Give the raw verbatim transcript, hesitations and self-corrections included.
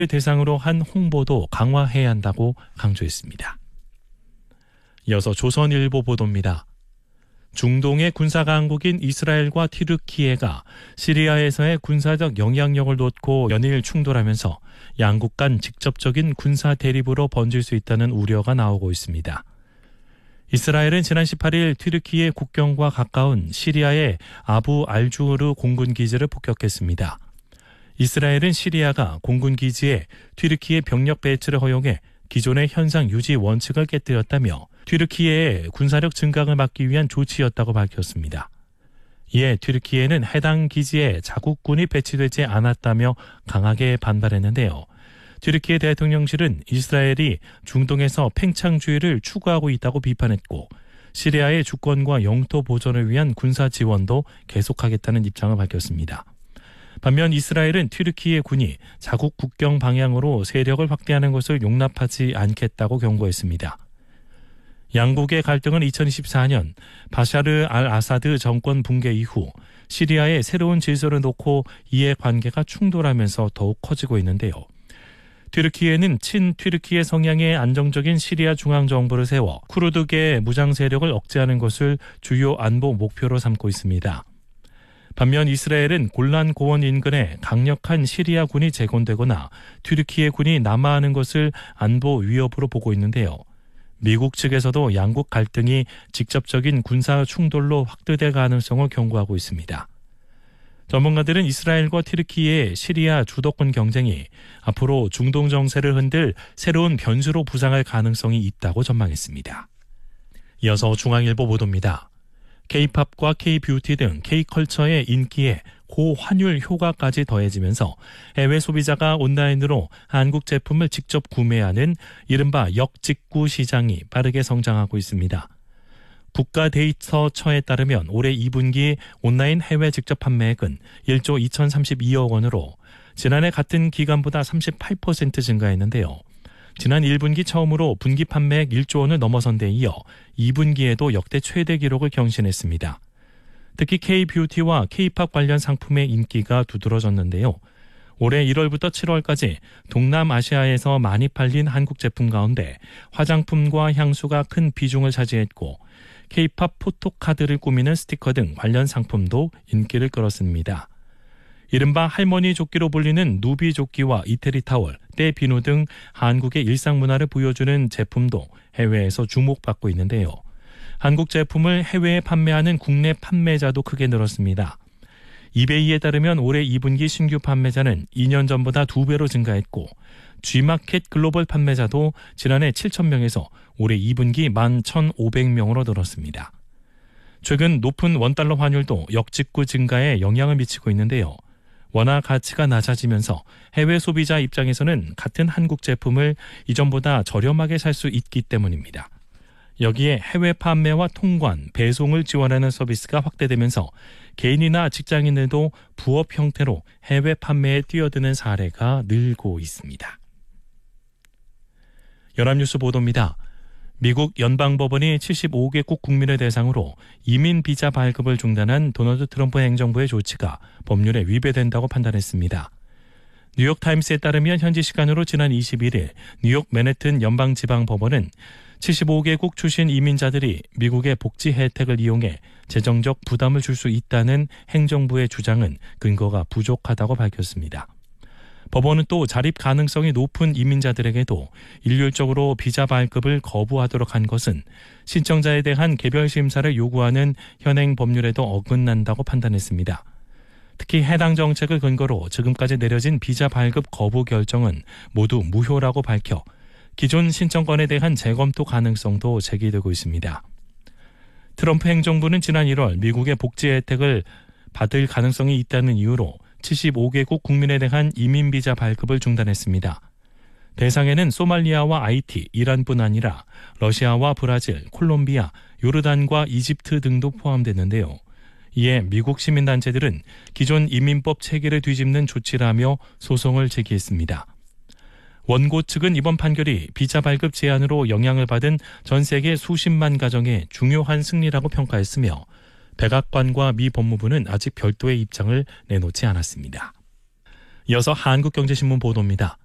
대상으로 한 홍보도 강화해야 한다고 강조했습니다. 이어서 조선일보 보도입니다. 중동의 군사강국인 이스라엘과 튀르키예가 시리아에서의 군사적 영향력을 놓고 연일 충돌하면서 양국 간 직접적인 군사 대립으로 번질 수 있다는 우려가 나오고 있습니다. 이스라엘은 지난 십팔 일 튀르키예 국경과 가까운 시리아의 아부 알주르 공군기지를 폭격했습니다. 이스라엘은 시리아가 공군기지에 튀르키예 병력 배치를 허용해 기존의 현상 유지 원칙을 깨뜨렸다며 튀르키예의 군사력 증강을 막기 위한 조치였다고 밝혔습니다. 이에 튀르키예는 해당 기지에 자국군이 배치되지 않았다며 강하게 반발했는데요. 튀르키예 대통령실은 이스라엘이 중동에서 팽창주의를 추구하고 있다고 비판했고 시리아의 주권과 영토 보존을 위한 군사 지원도 계속하겠다는 입장을 밝혔습니다. 반면 이스라엘은 튀르키예 군이 자국 국경 방향으로 세력을 확대하는 것을 용납하지 않겠다고 경고했습니다. 양국의 갈등은 이천이십사 년 바샤르 알 아사드 정권 붕괴 이후 시리아의 새로운 질서를 놓고 이해 관계가 충돌하면서 더욱 커지고 있는데요. 튀르키예는 친튀르키예 성향의 안정적인 시리아 중앙정부를 세워 쿠르드계 무장 세력을 억제하는 것을 주요 안보 목표로 삼고 있습니다. 반면 이스라엘은 골란 고원 인근에 강력한 시리아 군이 재건되거나 튀르키예 군이 남하하는 것을 안보 위협으로 보고 있는데요. 미국 측에서도 양국 갈등이 직접적인 군사 충돌로 확대될 가능성을 경고하고 있습니다. 전문가들은 이스라엘과 튀르키예의 시리아 주도권 경쟁이 앞으로 중동 정세를 흔들 새로운 변수로 부상할 가능성이 있다고 전망했습니다. 이어서 중앙일보 보도입니다. K-팝과 K-뷰티 등 K-컬처의 인기에 고환율 효과까지 더해지면서 해외 소비자가 온라인으로 한국 제품을 직접 구매하는 이른바 역직구 시장이 빠르게 성장하고 있습니다. 국가데이터처에 따르면 올해 이 분기 온라인 해외 직접 판매액은 일조 이천삼십이억 원으로 지난해 같은 기간보다 삼십팔 퍼센트 증가했는데요. 지난 일 분기 처음으로 분기 판매액 일조 원을 넘어선 데 이어 이 분기에도 역대 최대 기록을 경신했습니다. 특히 K-뷰티와 K-팝 관련 상품의 인기가 두드러졌는데요. 올해 일월부터 칠월까지 동남아시아에서 많이 팔린 한국 제품 가운데 화장품과 향수가 큰 비중을 차지했고 K-팝 포토카드를 꾸미는 스티커 등 관련 상품도 인기를 끌었습니다. 이른바 할머니 조끼로 불리는 누비 조끼와 이태리 타월, 때 비누 등 한국의 일상 문화를 보여주는 제품도 해외에서 주목받고 있는데요. 한국 제품을 해외에 판매하는 국내 판매자도 크게 늘었습니다. 이베이에 따르면 올해 이 분기 신규 판매자는 이 년 전보다 두 배로 증가했고 G마켓 글로벌 판매자도 지난해 칠천 명에서 올해 이 분기 만 천오백 명으로 늘었습니다. 최근 높은 원달러 환율도 역직구 증가에 영향을 미치고 있는데요. 원화 가치가 낮아지면서 해외 소비자 입장에서는 같은 한국 제품을 이전보다 저렴하게 살 수 있기 때문입니다. 여기에 해외 판매와 통관, 배송을 지원하는 서비스가 확대되면서 개인이나 직장인들도 부업 형태로 해외 판매에 뛰어드는 사례가 늘고 있습니다. 연합뉴스 보도입니다. 미국 연방법원이 칠십오 개국 국민을 대상으로 이민 비자 발급을 중단한 도널드 트럼프 행정부의 조치가 법률에 위배된다고 판단했습니다. 뉴욕타임스에 따르면 현지 시간으로 지난 이십일 일 뉴욕 맨해튼 연방지방법원은 칠십오 개국 출신 이민자들이 미국의 복지 혜택을 이용해 재정적 부담을 줄 수 있다는 행정부의 주장은 근거가 부족하다고 밝혔습니다. 법원은 또 자립 가능성이 높은 이민자들에게도 일률적으로 비자 발급을 거부하도록 한 것은 신청자에 대한 개별 심사를 요구하는 현행 법률에도 어긋난다고 판단했습니다. 특히 해당 정책을 근거로 지금까지 내려진 비자 발급 거부 결정은 모두 무효라고 밝혀 기존 신청권에 대한 재검토 가능성도 제기되고 있습니다. 트럼프 행정부는 지난 일월 미국의 복지 혜택을 받을 가능성이 있다는 이유로 칠십오 개국 국민에 대한 이민 비자 발급을 중단했습니다. 대상에는 소말리아와 아이티, 이란뿐 아니라 러시아와 브라질, 콜롬비아, 요르단과 이집트 등도 포함됐는데요. 이에 미국 시민단체들은 기존 이민법 체계를 뒤집는 조치라며 소송을 제기했습니다. 원고 측은 이번 판결이 비자 발급 제한으로 영향을 받은 전 세계 수십만 가정의 중요한 승리라고 평가했으며 백악관과 미 법무부는 아직 별도의 입장을 내놓지 않았습니다. 이어서 한국경제신문 보도입니다.